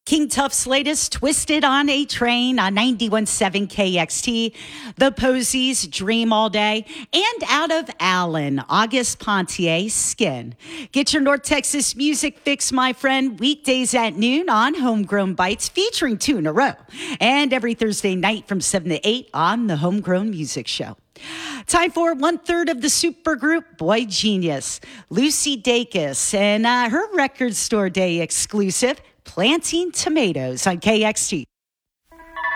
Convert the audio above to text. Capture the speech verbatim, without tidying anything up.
King Tuff's latest, Twisted on a Train on ninety-one point seven K X T. The Posies, Dream All Day. And out of Allen, August Pontier, Skin. Get your North Texas music fix, my friend, weekdays at noon on Homegrown Bites, featuring two in a row. And every Thursday night from seven to eight on the Homegrown Music Show. Time for one third of the supergroup Boy Genius, Lucy Dacus, and uh, her Record Store Day exclusive, Planting Tomatoes on K X T.